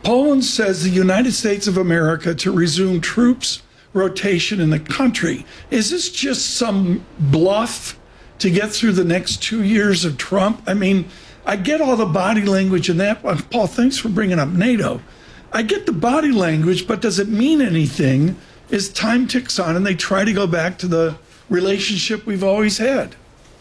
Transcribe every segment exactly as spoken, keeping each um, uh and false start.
Poland says the United States of America to resume troops rotation in the country. Is this just some bluff to get through the next two years of Trump? I mean, I get all the body language and that. Paul, thanks for bringing up NATO. I get the body language, but does it mean anything as time ticks on and they try to go back to the relationship we've always had?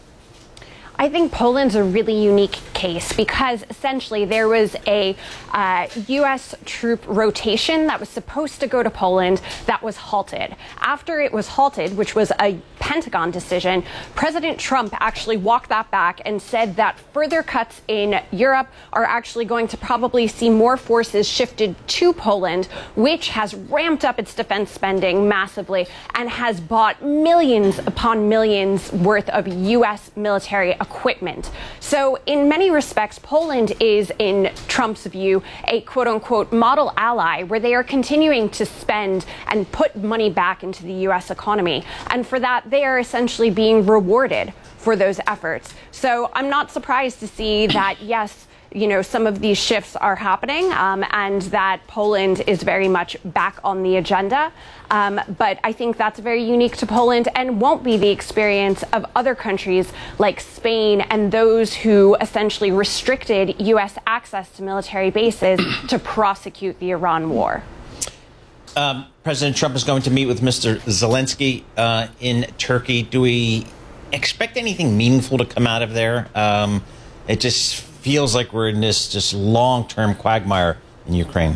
I think Poland's a really unique case because essentially there was a uh, U S troop rotation that was supposed to go to Poland that was halted. After it was halted, which was a Pentagon decision, President Trump actually walked that back and said that further cuts in Europe are actually going to probably see more forces shifted to Poland, which has ramped up its defense spending massively and has bought millions upon millions worth of U S military equipment. So in many respects, Poland is, in Trump's view, a quote-unquote model ally where they are continuing to spend and put money back into the U S economy. And for that, they are essentially being rewarded for those efforts. So I'm not surprised to see that, yes, you know, some of these shifts are happening um, and that Poland is very much back on the agenda. Um, but I think that's very unique to Poland and won't be the experience of other countries like Spain and those who essentially restricted U S access to military bases to prosecute the Iran war. Um, President Trump is going to meet with Mister Zelensky uh, in Turkey. Do we expect anything meaningful to come out of there? Um, it just feels like we're in this just long-term quagmire in Ukraine.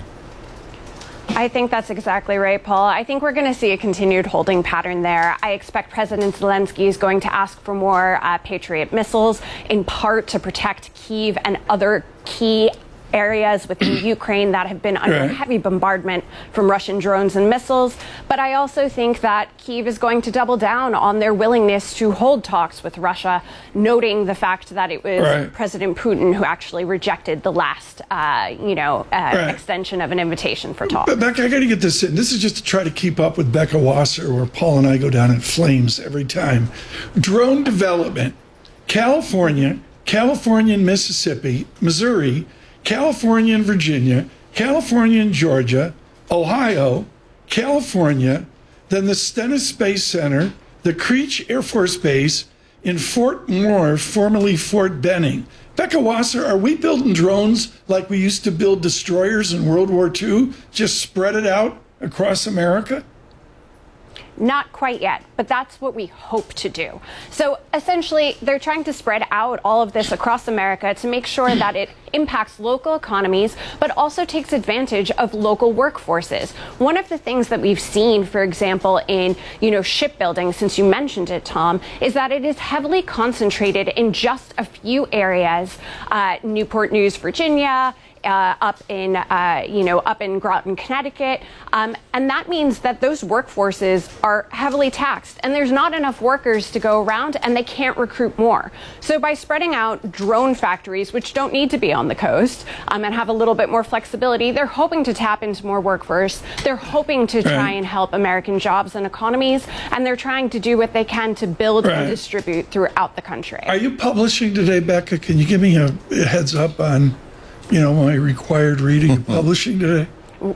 I think that's exactly right, Paul. I think we're going to see a continued holding pattern there. I expect President Zelensky is going to ask for more uh, Patriot missiles, in part to protect Kyiv and other key areas within Ukraine that have been under right. heavy bombardment from Russian drones and missiles. But I also think that Kyiv is going to double down on their willingness to hold talks with Russia, noting the fact that it was right. President Putin who actually rejected the last, uh, you know, uh, right. extension of an invitation for talks. But Becca, I got to get this in. This is just to try to keep up with Becca Wasser, where Paul and I go down in flames every time. Drone development, California, California and Mississippi, Missouri, California and Virginia, California and Georgia, Ohio, California, then the Stennis Space Center, the Creech Air Force Base in Fort Moore, formerly Fort Benning. Becca Wasser, are we building drones like we used to build destroyers in World War Two? Just spread it out across America? Not quite yet, but that's what we hope to do. So essentially, they're trying to spread out all of this across America to make sure that it impacts local economies, but also takes advantage of local workforces. One of the things that we've seen, for example, in, you know, shipbuilding, since you mentioned it, Tom, is that it is heavily concentrated in just a few areas, uh, Newport News, Virginia, Uh, up in, uh, you know, up in Groton, Connecticut. Um, and that means that those workforces are heavily taxed and there's not enough workers to go around and they can't recruit more. So by spreading out drone factories, which don't need to be on the coast um, and have a little bit more flexibility, they're hoping to tap into more workforce. They're hoping to try right. and help American jobs and economies. And they're trying to do what they can to build right. and distribute throughout the country. Are you publishing today, Becca? Can you give me a, a heads up on, you know, my required reading publishing today?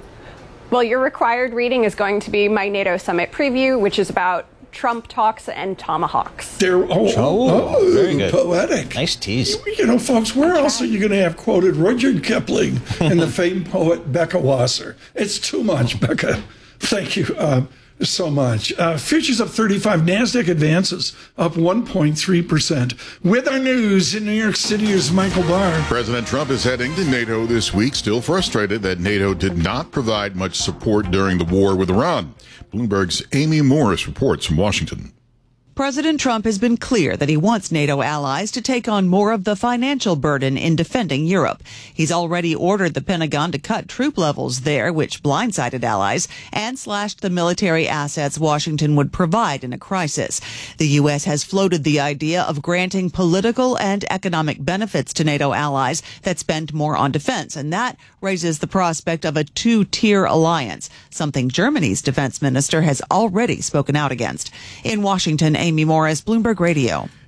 Well, your required reading is going to be my NATO summit preview, which is about Trump talks and tomahawks. There, oh, oh, oh, very good. Poetic. Nice tease. You know, folks, where Okay. else are you going to have quoted Rudyard Kipling and the famed poet Becca Wasser? It's too much, Becca. Thank you uh, so much. Uh, futures up thirty-five. NASDAQ advances up one point three percent. With our news in New York City, here's Michael Barr. President Trump is heading to NATO this week, still frustrated that NATO did not provide much support during the war with Iran. Bloomberg's Amy Morris reports from Washington. President Trump has been clear that he wants NATO allies to take on more of the financial burden in defending Europe. He's already ordered the Pentagon to cut troop levels there, which blindsided allies, and slashed the military assets Washington would provide in a crisis. The U S has floated the idea of granting political and economic benefits to NATO allies that spend more on defense, and that raises the prospect of a two-tier alliance, something Germany's defense minister has already spoken out against. In Washington, Amy Morris, Bloomberg Radio.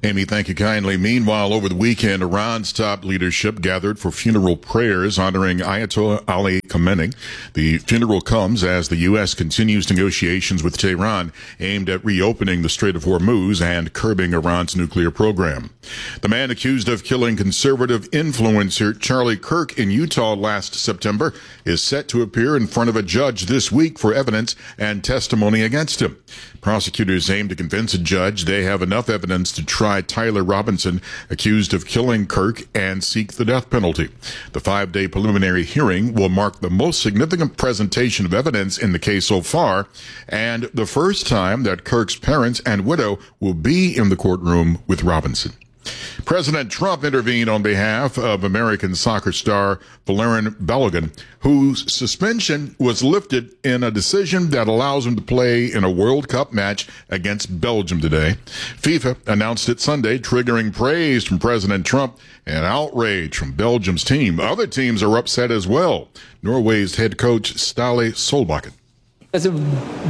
Amy, thank you kindly. Meanwhile, over the weekend, Iran's top leadership gathered for funeral prayers honoring Ayatollah Ali Khamenei. The funeral comes as the U S continues negotiations with Tehran aimed at reopening the Strait of Hormuz and curbing Iran's nuclear program. The man accused of killing conservative influencer Charlie Kirk in Utah last September is set to appear in front of a judge this week for evidence and testimony against him. Prosecutors aim to convince a judge they have enough evidence to try Tyler Robinson, accused of killing Kirk, and seek the death penalty. The five-day preliminary hearing will mark the most significant presentation of evidence in the case so far, and the first time that Kirk's parents and widow will be in the courtroom with Robinson. President Trump intervened on behalf of American soccer star Valerian Balogun, whose suspension was lifted in a decision that allows him to play in a World Cup match against Belgium today. FIFA announced it Sunday, triggering praise from President Trump and outrage from Belgium's team. Other teams are upset as well. Norway's head coach Ståle Solbakken. It's a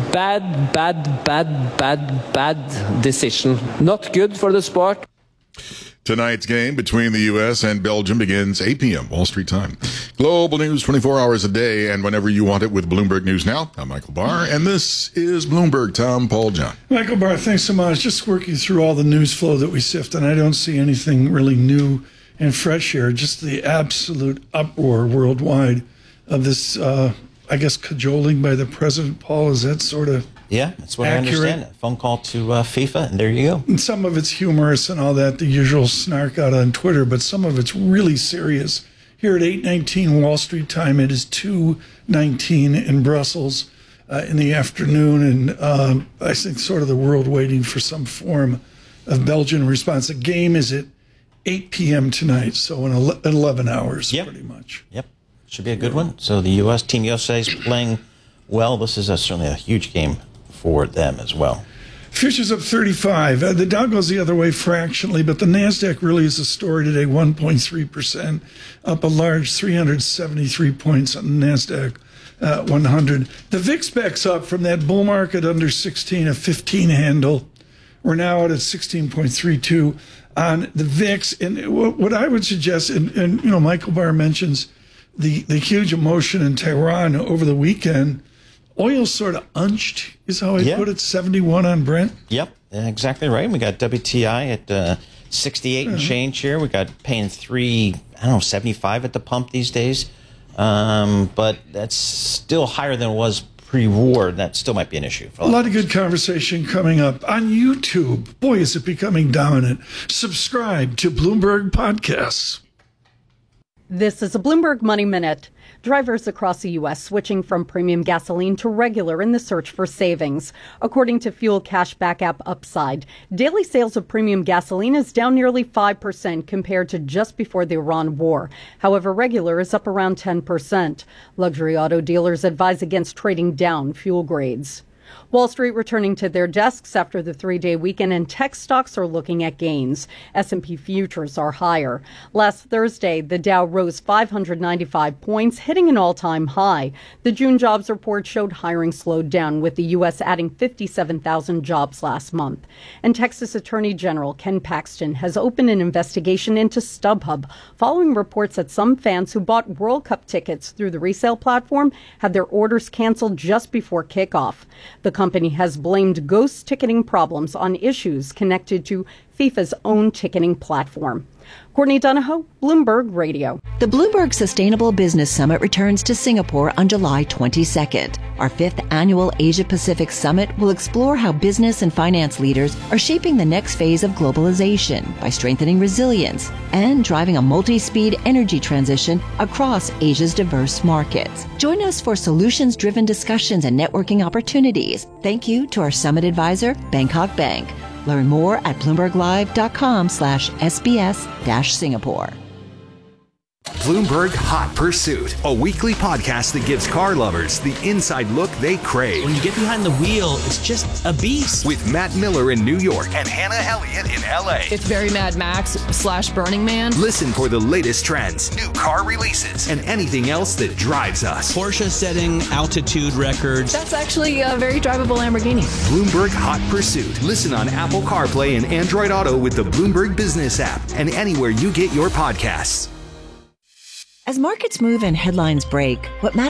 bad, bad, bad, bad, bad decision. Not good for the sport. Tonight's game between the U S and Belgium begins eight p.m. Wall Street time. Global news twenty-four hours a day and whenever you want it with Bloomberg News Now. I'm Michael Barr, and this is Bloomberg. Tom, Paul, John. Michael Barr, thanks so much. Just working through all the news flow that we sift, and I don't see anything really new and fresh here. Just the absolute uproar worldwide of this, uh, I guess, cajoling by the president. Paul, is that sort of Yeah, that's what accurate? I understand. A phone call to uh, FIFA, and there you go. And some of it's humorous and all that, the usual snark out on Twitter, but some of it's really serious. Here at eight nineteen Wall Street time, it is two nineteen in Brussels uh, in the afternoon, and um, I think sort of the world waiting for some form of Belgian response. The game is at eight p.m. tonight, so in eleven hours, Yep. pretty much. Yep, should be a good one. So the U S Team U S A is playing well. This is a, certainly a huge game for them as well. Futures up thirty-five. Uh, the Dow goes the other way fractionally, but the NASDAQ really is a story today, one point three percent, up a large three hundred seventy-three points on the NASDAQ uh, one hundred. The V I X backs up from that bull market under sixteen, a fifteen handle. We're now out at sixteen point three two on the V I X. And what I would suggest, and, and you know, Michael Barr mentions the, the huge emotion in Tehran over the weekend. Oil sort of unched, is how I Yeah. put it, seventy-one on Brent. Yep, exactly right. We got W T I at uh, sixty-eight and change here. We got paying three, I don't know, seventy-five at the pump these days. Um, but that's still higher than it was pre-war. That still might be an issue. For A lot of good conversation coming up on YouTube. Boy, is it becoming dominant. Subscribe to Bloomberg Podcasts. This is a Bloomberg Money Minute. Drivers across the U S switching from premium gasoline to regular in the search for savings. According to Fuel Cashback app Upside, daily sales of premium gasoline is down nearly five percent compared to just before the Iran war. However, regular is up around ten percent. Luxury auto dealers advise against trading down fuel grades. Wall Street returning to their desks after the three-day weekend, and tech stocks are looking at gains. S and P futures are higher. Last Thursday, the Dow rose five hundred ninety-five points, hitting an all-time high. The June jobs report showed hiring slowed down, with the U S adding fifty-seven thousand jobs last month. And Texas Attorney General Ken Paxton has opened an investigation into StubHub, following reports that some fans who bought World Cup tickets through the resale platform had their orders canceled just before kickoff. The company has blamed ghost ticketing problems on issues connected to FIFA's own ticketing platform. Courtney Donahoe, Bloomberg Radio. The Bloomberg Sustainable Business Summit returns to Singapore on July twenty-second. Our fifth annual Asia-Pacific Summit will explore how business and finance leaders are shaping the next phase of globalization by strengthening resilience and driving a multi-speed energy transition across Asia's diverse markets. Join us for solutions-driven discussions and networking opportunities. Thank you to our summit advisor, Bangkok Bank. Learn more at bloomberglive.com slash SBS dash Singapore. Bloomberg Hot Pursuit, a weekly podcast that gives car lovers the inside look they crave. When you get behind the wheel, it's just a beast. With Matt Miller in New York and Hannah Elliott in L A. It's very Mad Max slash Burning Man. Listen for the latest trends, new car releases, and anything else that drives us. Porsche setting altitude records. That's actually a very drivable Lamborghini. Bloomberg Hot Pursuit. Listen on Apple CarPlay and Android Auto with the Bloomberg Business app and anywhere you get your podcasts. As markets move and headlines break, what matters